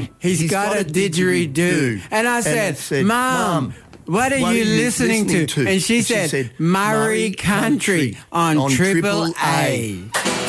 song, He's Got a Didgeridoo. And I said, Mum, what are you listening to? And she said, Murray Country on Triple A.